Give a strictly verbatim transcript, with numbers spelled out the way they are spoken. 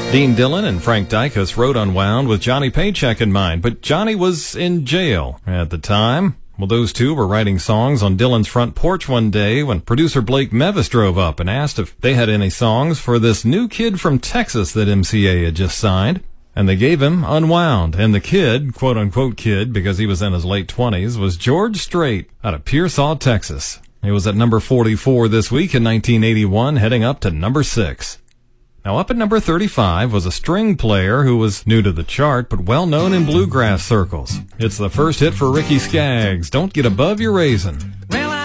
Dean Dillon and Frank Dykes wrote Unwound with Johnny Paycheck in mind, but Johnny was in jail at the time. Well, those two were writing songs on Dillon's front porch one day when producer Blake Mevis drove up and asked if they had any songs for this new kid from Texas that M C A had just signed. And they gave him Unwound. And the kid, quote-unquote kid, because he was in his late twenties, was George Strait out of Pearsall, Texas. He was at number forty-four this week in nineteen eighty-one, heading up to number six. Now, up at number thirty-five was a string player who was new to the chart, but well known in bluegrass circles. It's the first hit for Ricky Skaggs, Don't Get Above Your Raisin.